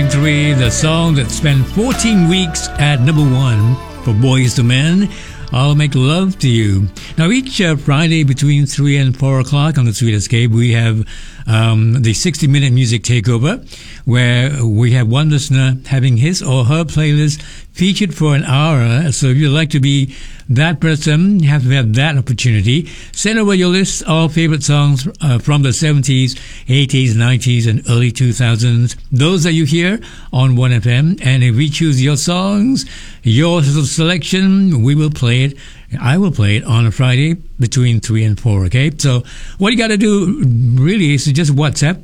between three, the song that spent 14 weeks at number one for Boyz II Men, I'll Make Love to You. Now, each Friday between 3 and 4 o'clock on the Sweet Escape, we have the 60-minute music takeover, where we have one listener having his or her playlist featured for an hour. So if you'd like to be that person, you have to have that opportunity. Send over your list of favorite songs from the 70s, 80s, 90s, and early 2000s. Those that you hear on 1FM. And if we choose your songs, your selection, we will play it. I will play it on a Friday between 3 and 4, okay? So what you got to do really is to just WhatsApp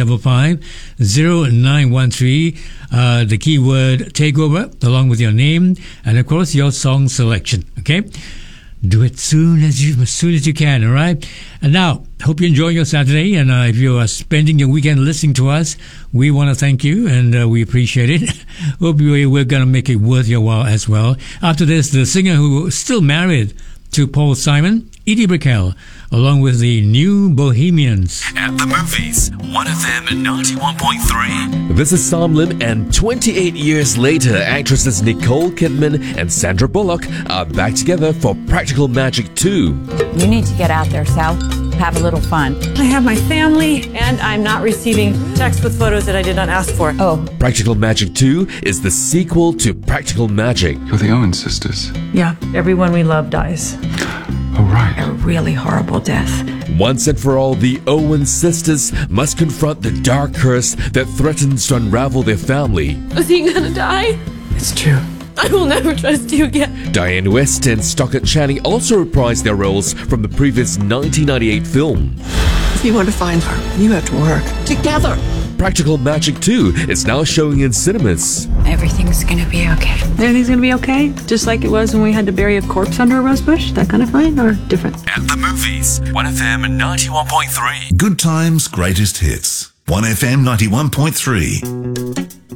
8855-0913, the keyword takeover, along with your name, and of course your song selection, okay? Do it soon as you can, all right? And now, hope you enjoy your Saturday, and if you are spending your weekend listening to us, we want to thank you, and we appreciate it. Hope we're going to make it worth your while as well. After this, the singer who is still married to Paul Simon, Edie Brickell, along with the New Bohemians. At the movies, 1FM 91.3. This is Sam Lim, and 28 years later, actresses Nicole Kidman and Sandra Bullock are back together for Practical Magic 2. You need to get out there, Sal. Have a little fun. I have my family, and I'm not receiving texts with photos that I did not ask for. Oh. Practical Magic 2 is the sequel to Practical Magic. You're the Owen sisters. Yeah, everyone we love dies. Oh, right. A really horrible death. Once and for all, the Owen sisters must confront the dark curse that threatens to unravel their family. Is he gonna die? It's true. I will never trust you again. Diane West and Stockard Channing also reprised their roles from the previous 1998 film. If you want to find her, you have to work together. Practical Magic 2 is now showing in cinemas. Everything's gonna be okay. Everything's gonna be okay? Just like it was when we had to bury a corpse under a rose bush? That kind of fine, or different? At the movies, 1FM 91.3. Good times, greatest hits. 1FM 91.3.